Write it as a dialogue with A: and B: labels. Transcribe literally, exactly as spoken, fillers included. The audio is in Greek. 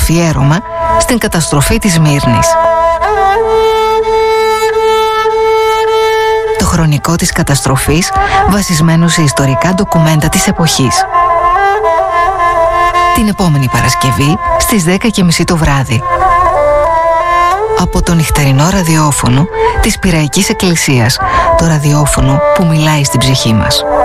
A: αφιέρωμα στην καταστροφή της Σμύρνης. Το χρονικό της καταστροφής βασισμένο σε ιστορικά ντοκουμέντα της εποχής. Την επόμενη Παρασκευή στις δέκα και μισή το βράδυ. Από το νυχτερινό ραδιόφωνο της Πειραϊκής Εκκλησίας, το ραδιόφωνο που μιλάει στην ψυχή μας.